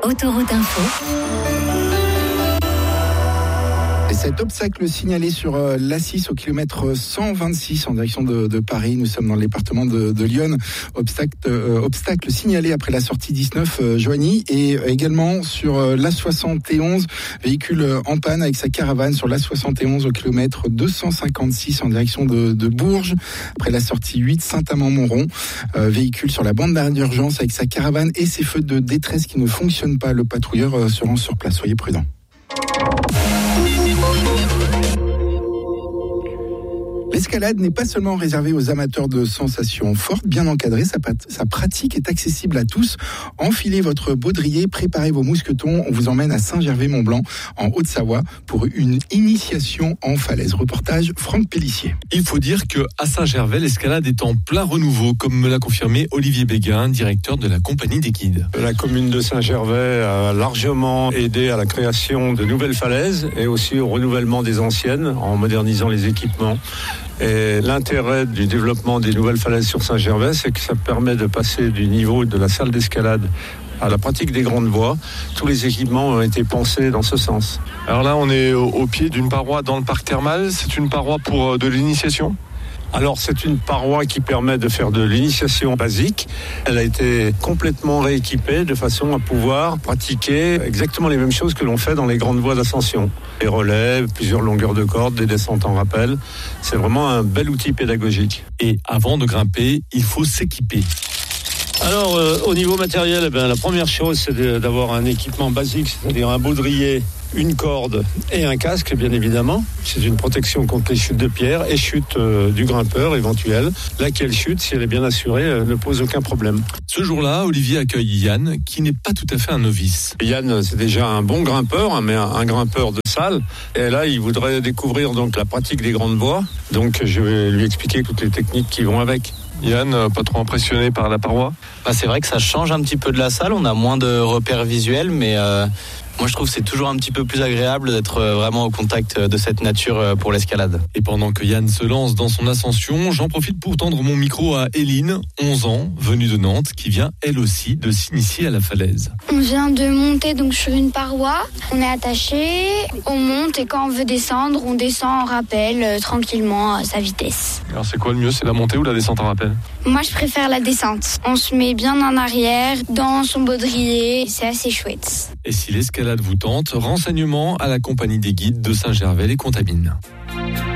Autoroute Info. Et cet obstacle signalé sur l'A6 au kilomètre 126 en direction de Paris. Nous sommes dans le département de l'Yonne. Obstacle signalé après la sortie 19 Joigny et également sur l'A71, véhicule en panne avec sa caravane sur l'A71 au kilomètre 256 en direction de Bourges. Après la sortie 8 Saint-Amand-Montrond, véhicule sur la bande d'arrêt d'urgence avec sa caravane et ses feux de détresse qui ne fonctionnent pas. Le patrouilleur se rend sur place. Soyez prudents. L'escalade n'est pas seulement réservée aux amateurs de sensations fortes, bien encadrée, sa pratique est accessible à tous. Enfilez votre baudrier, préparez vos mousquetons, on vous emmène à Saint-Gervais-Mont-Blanc, en Haute-Savoie, pour une initiation en falaise. Reportage Franck Pellissier. Il faut dire qu'à Saint-Gervais, l'escalade est en plein renouveau, comme me l'a confirmé Olivier Béguin, directeur de la compagnie des guides. La commune de Saint-Gervais a largement aidé à la création de nouvelles falaises et aussi au renouvellement des anciennes en modernisant les équipements. Et l'intérêt du développement des nouvelles falaises sur Saint-Gervais, c'est que ça permet de passer du niveau de la salle d'escalade à la pratique des grandes voies. Tous les équipements ont été pensés dans ce sens. Alors là, on est au pied d'une paroi dans le parc thermal. C'est une paroi pour de l'initiation ? Alors c'est une paroi qui permet de faire de l'initiation basique. Elle a été complètement rééquipée de façon à pouvoir pratiquer exactement les mêmes choses que l'on fait dans les grandes voies d'ascension. Les relais, plusieurs longueurs de corde, des descentes en rappel. C'est vraiment un bel outil pédagogique. Et avant de grimper, il faut s'équiper. Alors au niveau matériel, la première chose c'est d'avoir un équipement basique, c'est-à-dire un baudrier, une corde et un casque, bien évidemment. C'est une protection contre les chutes de pierre et chutes du grimpeur éventuelle. Laquelle chute, si elle est bien assurée, ne pose aucun problème. Ce jour-là, Olivier accueille Yann, qui n'est pas tout à fait un novice. Yann, c'est déjà un bon grimpeur, mais un grimpeur de salle. Et là, il voudrait découvrir donc la pratique des grandes voies. Donc, je vais lui expliquer toutes les techniques qui vont avec. Yann, pas trop impressionné par la paroi ? C'est vrai que ça change un petit peu de la salle, on a moins de repères visuels, mais moi je trouve que c'est toujours un petit peu plus agréable d'être vraiment au contact de cette nature pour l'escalade. Et pendant que Yann se lance dans son ascension, j'en profite pour tendre mon micro à Éline, 11 ans, venue de Nantes, qui vient elle aussi de s'initier à la falaise. On vient de monter donc sur une paroi, on est attaché, on monte et quand on veut descendre, on descend en rappel tranquillement à sa vitesse. Alors c'est quoi le mieux, c'est la montée ou la descente en rappel ? Moi je préfère la descente. On se met bien en arrière, dans son baudrier, c'est assez chouette. Et si l'escalade vous tente, renseignements à la compagnie des guides de Saint-Gervais les Contamines.